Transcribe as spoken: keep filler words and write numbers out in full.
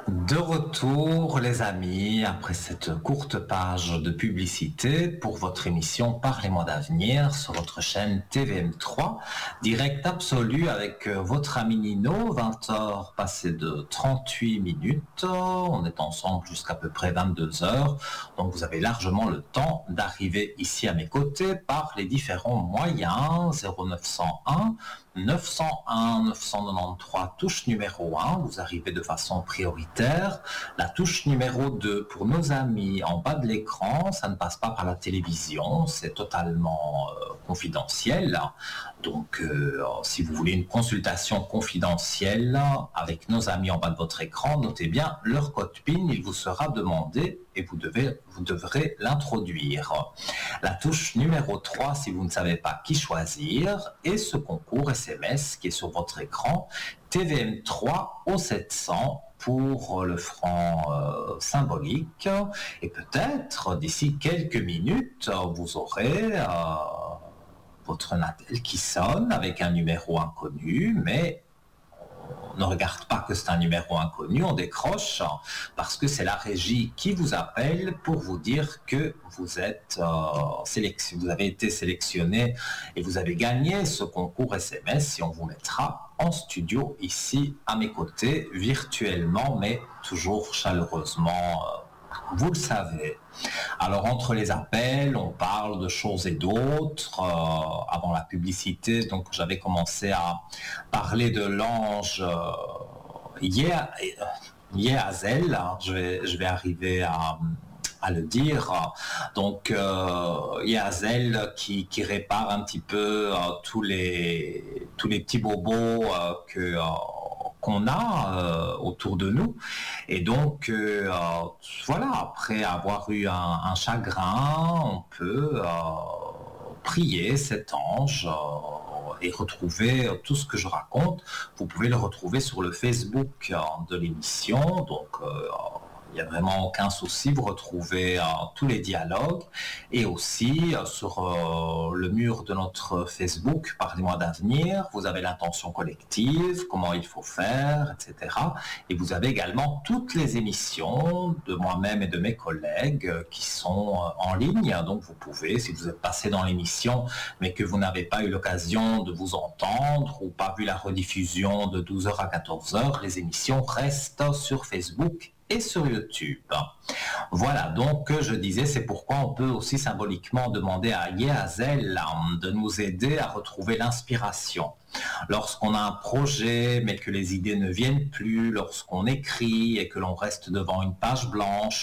De retour, les amis, après cette courte page de publicité pour votre émission Parlez-moi d'avenir sur votre chaîne T V M trois, direct absolu avec votre ami Nino, vingt heures passées de trente-huit minutes. On est ensemble jusqu'à peu près vingt-deux heures, donc vous avez largement le temps d'arriver ici à mes côtés par les différents moyens. Zéro neuf cent un neuf cent un neuf cent quatre-vingt-treize, touche numéro un, vous arrivez de façon prioritaire. La touche numéro deux, pour nos amis en bas de l'écran, ça ne passe pas par la télévision, c'est totalement euh, confidentiel. Donc, euh, si vous voulez une consultation confidentielle avec nos amis en bas de votre écran, notez bien leur code P I N, il vous sera demandé et vous, devez, vous devrez l'introduire. La touche numéro trois, si vous ne savez pas qui choisir, et ce concours S M S qui est sur votre écran, T V M trois au sept cents pour le franc euh, symbolique. Et peut-être d'ici quelques minutes, vous aurez euh, votre Natel qui sonne avec un numéro inconnu, mais on ne regarde pas que c'est un numéro inconnu, on décroche parce que c'est la régie qui vous appelle pour vous dire que vous êtes euh, sélection, vous avez été sélectionné et vous avez gagné ce concours S M S et on vous mettra en studio ici à mes côtés, virtuellement mais toujours chaleureusement, euh, vous le savez. Alors entre les appels, on parle de choses et d'autres. Euh, avant la publicité, donc j'avais commencé à parler de l'ange euh, Yé- Yéhazel. Je vais, je vais arriver à, à le dire. Donc euh, Yéhazel qui, qui répare un petit peu euh, tous les tous les petits bobos euh, que euh, qu'on a euh, autour de nous. Et donc, euh, voilà, après avoir eu un, un chagrin, on peut euh, prier cet ange euh, et retrouver tout ce que je raconte. Vous pouvez le retrouver sur le Facebook euh, de l'émission, donc euh, il n'y a vraiment aucun souci, vous retrouvez euh, tous les dialogues et aussi euh, sur euh, le mur de notre Facebook, Parlez-moi d'avenir, vous avez l'intention collective, comment il faut faire, et cetera. Et vous avez également toutes les émissions de moi-même et de mes collègues euh, qui sont euh, en ligne. Donc vous pouvez, si vous êtes passé dans l'émission, mais que vous n'avez pas eu l'occasion de vous entendre ou pas vu la rediffusion de douze heures à quatorze heures, les émissions restent sur Facebook et sur YouTube. Voilà, donc je disais, c'est pourquoi on peut aussi symboliquement demander à Yéhazel de nous aider à retrouver l'inspiration. Lorsqu'on a un projet, mais que les idées ne viennent plus, lorsqu'on écrit et que l'on reste devant une page blanche,